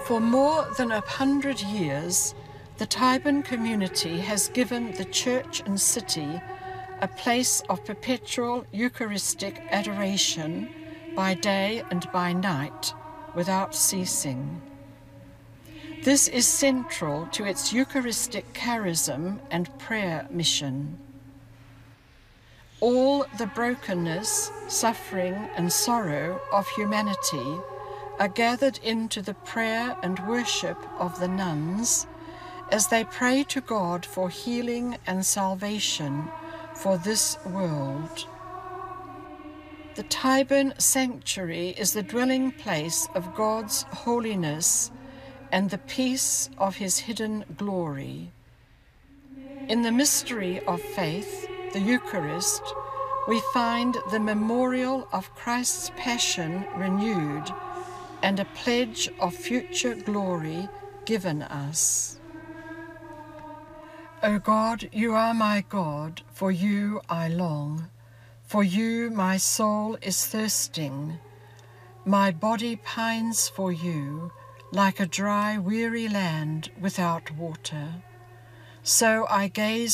For more than 100 years, the Tyburn community has given the church and city a place of perpetual Eucharistic adoration by day and by night, without ceasing. This is central to its Eucharistic charism and prayer mission. All the brokenness, suffering, and sorrow of humanity are gathered into the prayer and worship of the nuns as they pray to God for healing and salvation for this world. The Tyburn Sanctuary is the dwelling place of God's holiness and the peace of his hidden glory. In the mystery of faith, the Eucharist, we find the memorial of Christ's passion renewed and a pledge of future glory given us. O God, you are my God, for you I long. For you my soul is thirsting. My body pines for you, like a dry, weary land without water. So I gaze